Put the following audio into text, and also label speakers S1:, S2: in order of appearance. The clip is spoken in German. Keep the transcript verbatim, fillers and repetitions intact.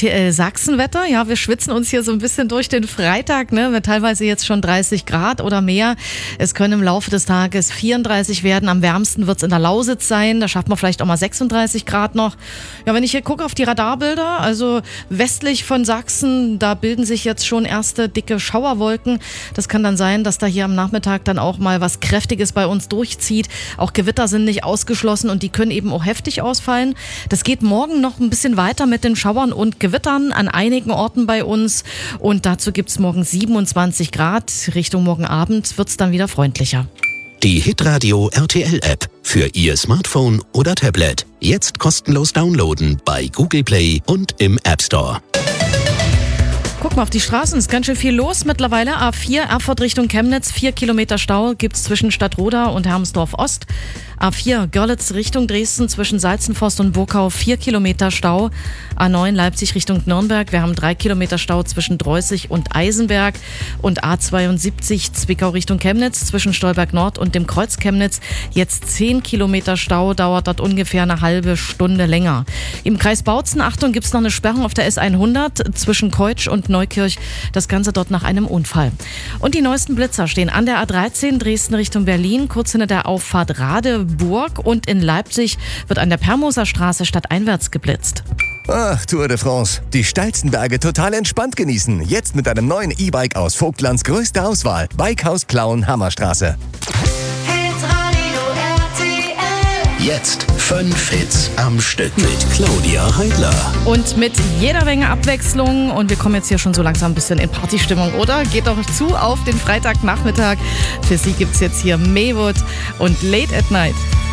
S1: T L Sachsen-Wetter. Ja, wir schwitzen uns hier so ein bisschen durch den Freitag, ne, mit teilweise jetzt schon dreißig Grad oder mehr. Es können im Laufe des Tages vierunddreißig werden. Am wärmsten wird es in der Lausitz sein. Da schafft man vielleicht auch mal sechsunddreißig Grad noch. Ja, wenn ich hier gucke auf die Radarbilder, also westlich von Sachsen, da bilden sich jetzt schon erste dicke Schauerwolken. Das kann dann sein, dass da hier am Nachmittag dann auch mal was Kräftiges bei uns durchzieht. Auch Gewitter sind nicht ausgeschlossen und die können eben auch heftig ausfallen. Das geht morgen noch ein bisschen weiter mit den Schauern und Gewittern an einigen Orten bei uns. Und dazu gibt es morgen siebenundzwanzig Grad. Richtung morgen Abend wird es dann wieder freundlicher.
S2: Die Hitradio R T L-App für Ihr Smartphone oder Tablet. Jetzt kostenlos downloaden bei Google Play und im App Store.
S1: Guck mal auf die Straßen, ist ganz schön viel los mittlerweile. A vier, Erfurt Richtung Chemnitz, vier Kilometer Stau gibt's zwischen Stadtroda und Hermsdorf Ost. A vier, Görlitz Richtung Dresden zwischen Salzenforst und Burkau, vier Kilometer Stau. A neun, Leipzig Richtung Nürnberg, wir haben drei Kilometer Stau zwischen Dreußig und Eisenberg. Und A zweiundsiebzig, Zwickau Richtung Chemnitz zwischen Stolberg Nord und dem Kreuz Chemnitz. Jetzt zehn Kilometer Stau, dauert dort ungefähr eine halbe Stunde länger. Im Kreis Bautzen, Achtung, gibt's noch eine Sperrung auf der S hundert zwischen Keutsch und Neukirch. Das Ganze dort nach einem Unfall. Und die neuesten Blitzer stehen an der A dreizehn Dresden Richtung Berlin, kurz hinter der Auffahrt Radeburg, und in Leipzig wird an der Permoser Straße stadteinwärts geblitzt.
S3: Ach, Tour de France. Die steilsten Berge total entspannt genießen. Jetzt mit einem neuen E-Bike aus Vogtlands größter Auswahl. Bikehaus Plauen, Hammerstraße.
S2: Jetzt fünf Hits am Stück mit Claudia Heidler.
S1: Und mit jeder Menge Abwechslung. Und wir kommen jetzt hier schon so langsam ein bisschen in Partystimmung, oder? Geht doch zu auf den Freitagnachmittag. Für Sie gibt's jetzt hier Maywood und Late at Night.